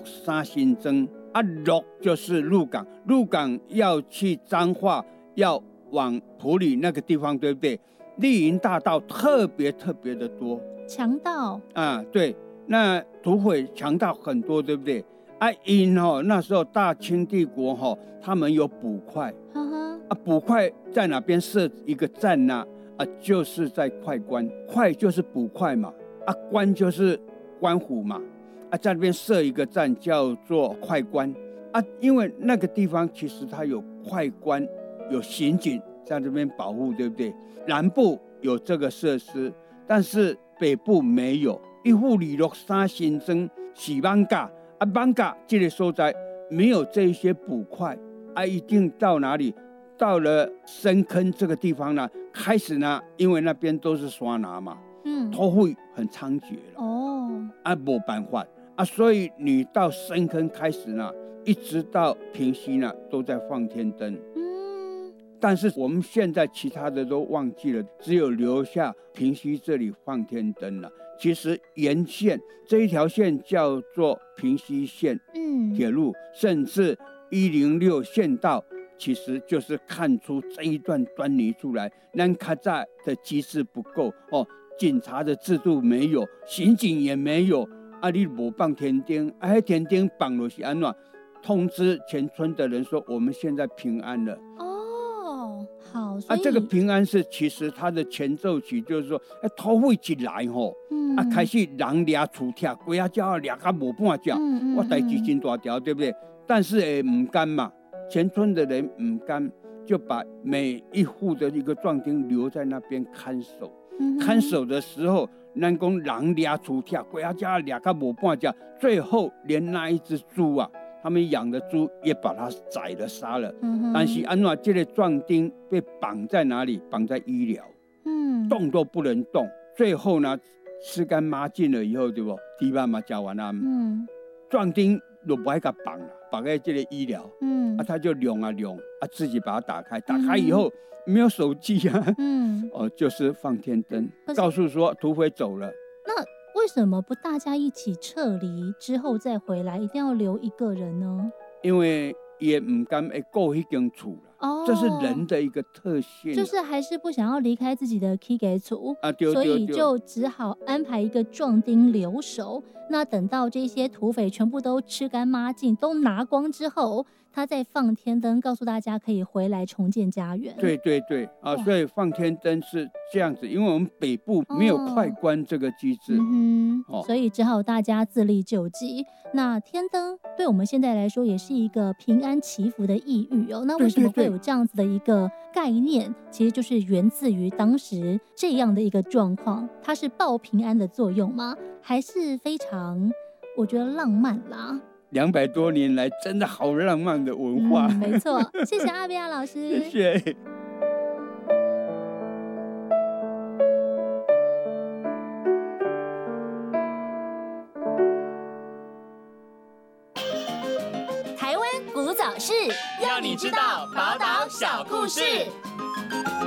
三新庄鹿就是鹿港，鹿港要去彰化，要往埔里那个地方，对不对？丽云大道特别的多， 强盗对，那土匪强盗很多，对不对？那时候大清帝国他们有捕快，捕快在哪边设一个站呢？就是在快官，快就是捕快嘛，官就是官府嘛，在那边设一个站叫做快官因为那个地方其实它有快官，有刑警在这边保护，对不对？南部有这个设施，但是北部没有。一户里落三新庄是艋舺艋舺这个所在没有这些捕快一定到哪里？到了深坑这个地方呢，开始呢，因为那边都是山拿嘛，土匪很猖獗了没办法所以你到深坑开始呢，一直到平溪呢，都在放天灯。但是我们现在其他的都忘记了，只有留下平溪这里放天灯了。其实沿线这一条线叫做平溪线铁路，甚至106县道，其实就是看出这一段端倪出来。咱较早的机制不够警察的制度没有，刑警也没有你没放天灯那天灯绑了是怎样？通知全村的人说我们现在平安了。 好，所以这个平安是其实它的前奏曲，就是说土匪一来开始人抓厝拆，鸡仔鸟抓到无半只，我代志真大条，对不对？但是不甘嘛，全村的人不甘，就把每一户的一个壮丁留在那边看守。看守的时候，咱讲人抓厝拆，鸡仔鸟抓到无半只，最后连那一只猪他们养的猪也把它宰了杀了。但是怎样这个壮丁被绑在哪里？绑在医疗，动都不能动。最后呢，吃干抹净了以后，对不？猪肉嘛吃完了，壮丁就不爱给绑了，绑在这个医疗，他就量自己把它打开，打开以后没有手机就是放天灯，告诉说土匪走了。 那为什么不大家一起撤离之后再回来，一定要留一个人呢？ 因为也不敢顾那间厝了，这是人的一个特性， 就是还是不想要离开自己的起家厝对， 所以就只好安排一个壮丁留守。那等到这些土匪全部都吃干抹净，都拿光之后，他再放天灯，告诉大家可以回来重建家园。 对所以放天灯是这样子，因为我们北部没有快关这个机制， 所以只好大家自力救济。那天灯对我们现在来说也是一个平安祈福的意喻那为什么会有这样子的一个概念？其实就是源自于当时这样的一个状况，它是报平安的作用吗？还是非常我觉得浪漫啦。 200多年来真的好浪漫的文化。 没错，谢谢阿比亚老师。 谢谢。 台湾古早事，要你知道宝岛小故事。